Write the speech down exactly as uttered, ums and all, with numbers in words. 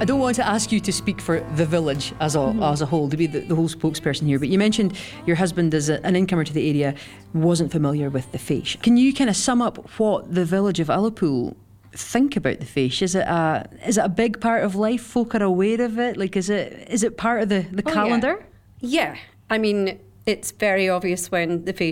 I don't want to ask you to speak for the village as a, mm-hmm. as a whole, to be the, the whole spokesperson here, but you mentioned your husband, as a, an incomer to the area, wasn't familiar with the Fèis. Can you kind of sum up what the village of Ullapool think about the Fèis? Is it a is it a big part of life? Folk are aware of it. Like, is it is it part of the, the oh, calendar? Yeah. yeah, I mean, it's very obvious when the Fèis